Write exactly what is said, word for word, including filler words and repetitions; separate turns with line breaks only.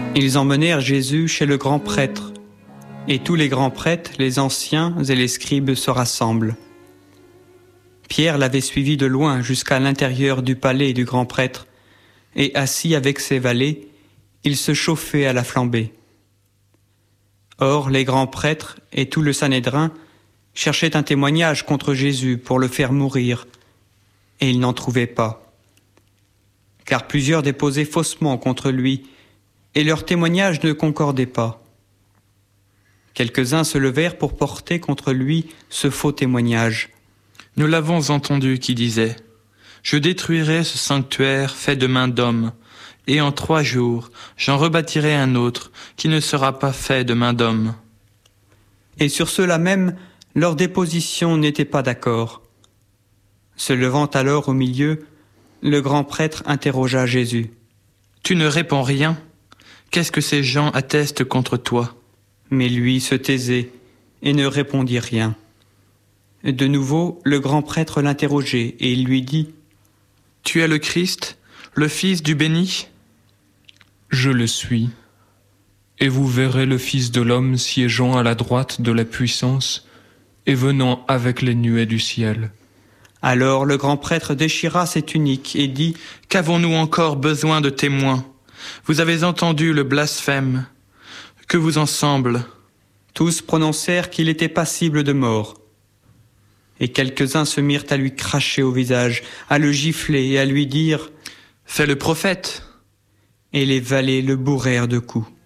Ils emmenèrent Jésus chez le grand prêtre, et tous les grands prêtres, les anciens et les scribes se rassemblent. Pierre l'avait suivi de loin jusqu'à l'intérieur du palais du grand prêtre, et assis avec ses valets, il se chauffait à la flambée. Or, les grands prêtres et tout le Sanhédrin cherchaient un témoignage contre Jésus pour le faire mourir, et ils n'en trouvaient pas. Car plusieurs déposaient faussement contre lui, et leur témoignage ne concordait pas. Quelques-uns se levèrent pour porter contre lui ce faux témoignage.
Nous l'avons entendu qui disait « Je détruirai ce sanctuaire fait de main d'homme, et en trois jours j'en rebâtirai un autre qui ne sera pas fait de main d'homme. »
Et sur cela même, leur déposition n'était pas d'accord. Se levant alors au milieu, le grand prêtre interrogea Jésus.
« Tu ne réponds rien ? Qu'est-ce que ces gens attestent contre toi ?»
Mais lui se taisait et ne répondit rien. De nouveau, le grand prêtre l'interrogeait et il lui dit «
Tu es le Christ, le Fils du béni ? »
« Je le suis. Et vous verrez le Fils de l'homme siégeant à la droite de la puissance et venant avec les nuées du ciel. »
Alors le grand prêtre déchira ses tuniques et dit
« Qu'avons-nous encore besoin de témoins ? Vous avez entendu le blasphème. Que vous en semble ?»
Tous prononcèrent qu'il était passible de mort. Et quelques-uns se mirent à lui cracher au visage, à le gifler et à lui dire «
Fais le prophète !»
Et les valets le bourrèrent de coups.